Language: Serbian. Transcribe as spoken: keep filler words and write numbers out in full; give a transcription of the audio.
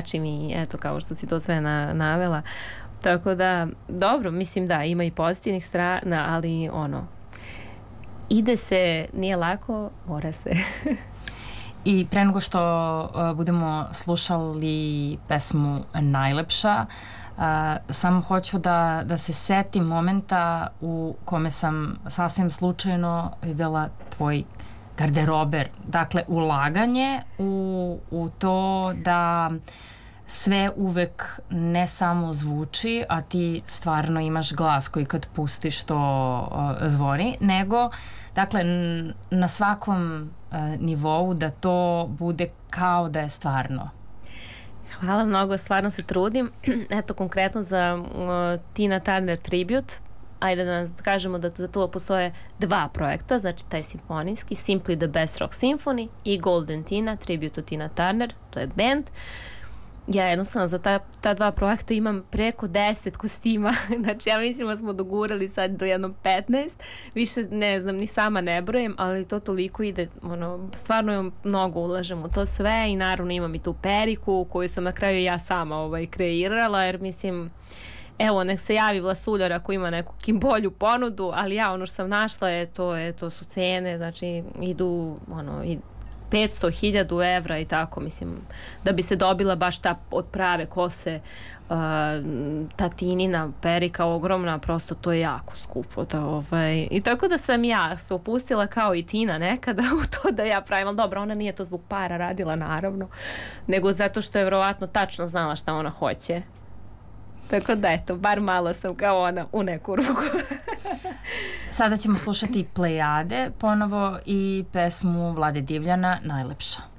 oblačim i eto, kao što si to sve na, navela. Tako da, dobro, mislim da, ima i pozitivnih strana, ali ono, ide se, nije lako, mora se. I pre nego što uh, budemo slušali pesmu Najlepša, uh, samo hoću da, da se setim momenta u kome sam sasvim slučajno videla tvoj garderober. Dakle, ulaganje u, u to da sve uvek ne samo zvuči, a ti stvarno imaš glas koji kad pustiš to uh, zvoni, nego dakle na svakom uh, nivou da to bude kao da je stvarno. Hvala mnogo, stvarno se trudim. Eto, konkretno za uh, Tina Turner Tribute, ajde da nas kažemo da za to postoje dva projekta, znači taj simfonijski, Simply the Best Rock Symphony i Golden Tina, Tribute to Tina Turner, to je band. Ja jednostavno za ta, ta dva projekta imam preko deset kostima, znači ja mislim da smo dogurali sad do jednom petnaest, više ne znam, ni sama ne brojem, ali to toliko ide, ono, stvarno mnogo ulažem u to sve i naravno imam i tu periku koju sam na kraju ja sama ovaj, kreirala, jer mislim, evo, nek se javi Vlasuljar ako ima neku bolju ponudu, ali ja ono što sam našla je to, je, to su cene, znači idu, ono, i petsto hiljada evra i tako, mislim, da bi se dobila baš ta od prave kose, uh, ta tinina perika ogromna, prosto to je jako skupo. Da, ovaj, i tako da sam ja se opustila kao i Tina nekada u to da ja pravim, ali dobro, ona nije to zbog para radila, naravno, nego zato što je vjerovatno tačno znala šta ona hoće. Tako da, eto, bar malo sam kao ona u neku ruku. Sada ćemo slušati Plejade ponovo i pesmu Vlade Divljana Najlepša.